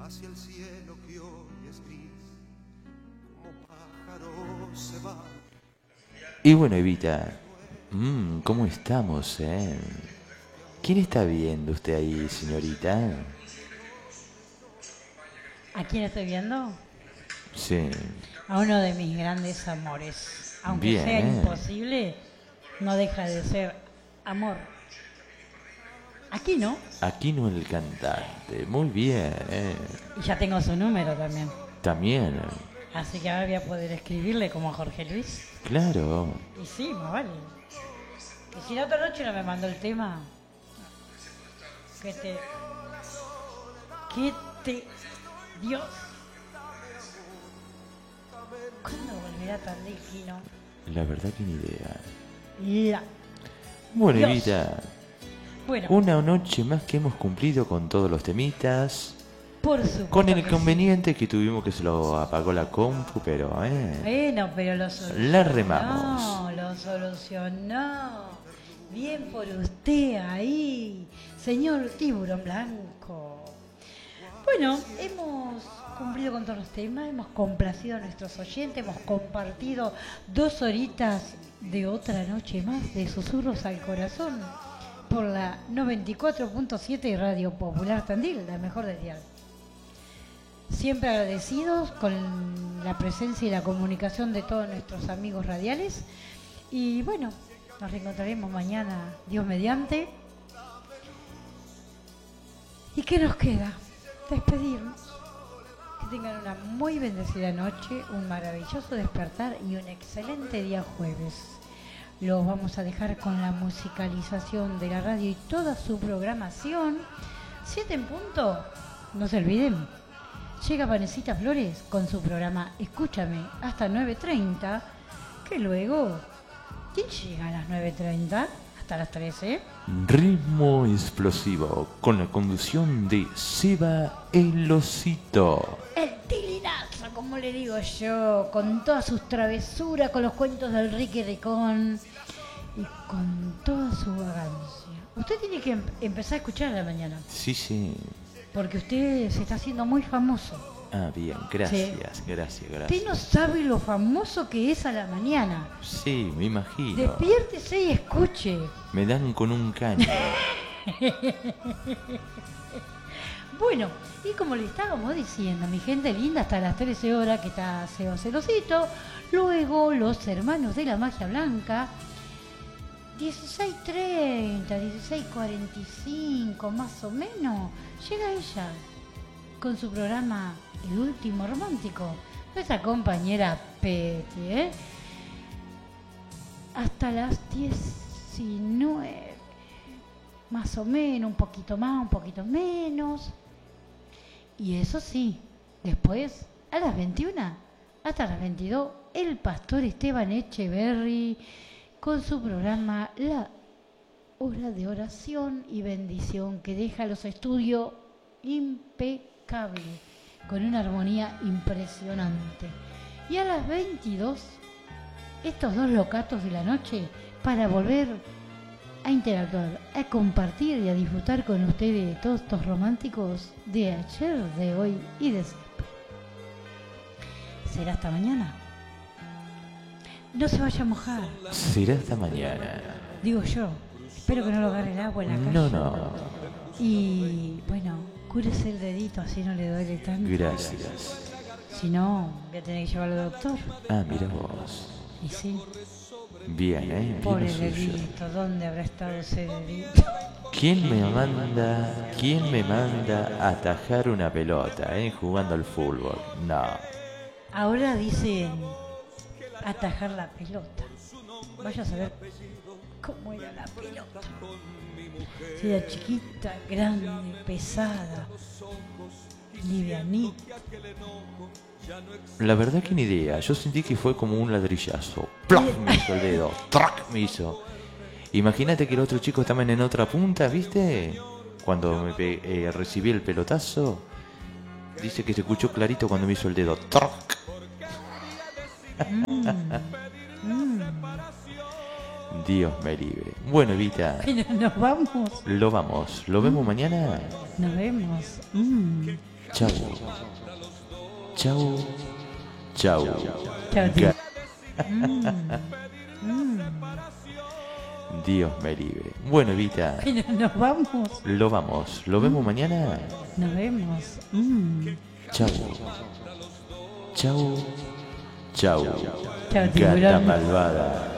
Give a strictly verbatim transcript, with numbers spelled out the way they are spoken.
Y bueno, Evita, mmm, ¿cómo estamos, eh? ¿Quién está viendo usted ahí, señorita? ¿A quién estoy viendo? Sí. A uno de mis grandes amores. Aunque Bien, sea eh. imposible, no deja de ser amor. Aquí no. Aquino el cantante, muy bien, eh. Y ya tengo su número también. También, Así que ahora voy a poder escribirle como a Jorge Luis. claro. Y sí, más vale. Y si la otra noche no me mandó el tema, que te... Que te... Dios. ¿Cuándo volverá Tandilquino? La verdad que ni idea. La... Bueno, Dios. Evita, Bueno, una noche más que hemos cumplido con todos los temitas. por supuesto Con el que sí. inconveniente que tuvimos que se lo apagó la compu, pero eh. Bueno, pero lo solucionó. La remamos. No, lo solucionó. Bien por usted ahí, señor Tiburón Blanco. Bueno, hemos cumplido con todos los temas, hemos complacido a nuestros oyentes, hemos compartido dos horitas de otra noche más de Susurros al Corazón por la noventa y cuatro punto siete Radio Popular Tandil, la mejor del dial. Siempre agradecidos con la presencia y la comunicación de todos nuestros amigos radiales. Y bueno, nos reencontraremos mañana, Dios mediante. ¿Y qué nos queda? Despedirnos. Que tengan una muy bendecida noche, un maravilloso despertar y un excelente día jueves. Los vamos a dejar con la musicalización de la radio y toda su programación. Siete en punto, no se olviden. Llega Vanesita Flores con su programa Escúchame hasta nueve treinta, que luego, ¿quién llega a las nueve treinta? Hasta las trece. Ritmo explosivo con la conducción de Seba el Osito. El tilinazo, como le digo yo, con todas sus travesuras, con los cuentos del Ricky Ricón y con toda su vagancia. Usted tiene que em- empezar a escuchar a la mañana, Sí, sí. porque usted se está haciendo muy famoso. Ah, bien, gracias, gracias, Usted gracias. no sabe lo famoso que es a la mañana. Sí, me imagino. Despiértese y escuche. Me dan con un caño. Bueno, y como le estábamos diciendo, mi gente linda, hasta las trece horas que está Seba Celosito. Luego los hermanos de la magia blanca, dieciséis treinta, dieciséis cuarenta y cinco más o menos, llega ella con su programa El Último Romántico, nuestra compañera Peti, ¿eh? Hasta las diecinueve, más o menos, un poquito más, un poquito menos. Y eso sí, después, a las veintiuna, hasta las veintidós, el pastor Esteban Echeverry con su programa La Hora de Oración y Bendición, que deja los estudios impecables, con una armonía impresionante. Y a las veintidós, estos dos locatos de la noche, para volver a interactuar, a compartir y a disfrutar con ustedes de todos estos románticos de ayer, de hoy y de siempre. Será hasta mañana. No se vaya a mojar, Será hasta mañana. digo yo. Espero que no lo agarre el agua en la calle. No, no. Y bueno, cúrese el dedito, así no le duele tanto. Gracias. Si no, voy a tener que llevarlo al doctor. Ah, mira vos. Y sí, Bien, ¿eh? Bien pobre lo suyo. dedito, ¿dónde habrá estado ese dedito? ¿Quién me manda, quién me manda a atajar una pelota, eh? Jugando al fútbol. No. Ahora dicen atajar la pelota. Vaya a saber cómo era la pelota. Si era chiquita, grande, pesada, livianita. La verdad que ni idea. Yo sentí que fue como un ladrillazo. ¡Plof! Me hizo el dedo. ¡Trac! Me hizo. Imagínate que el otro chico estaba en otra punta, ¿viste? Cuando me pe- eh, recibí el pelotazo, dice que se escuchó clarito cuando me hizo el dedo. ¡Trac! Mm, mm. Dios me libre. Bueno, Evita, Pero nos vamos. lo vamos. ¿Lo vemos mañana? Nos vemos. Mm. Chau. Chau. Chau. Chao, tío. Ga- Mm. Mm. Dios me libre. Bueno, Evita, Pero nos vamos. lo vamos. ¿Lo vemos mañana? Nos vemos. Mm. Chau. Chau. Chau. Chao, Gata tiburón. malvada.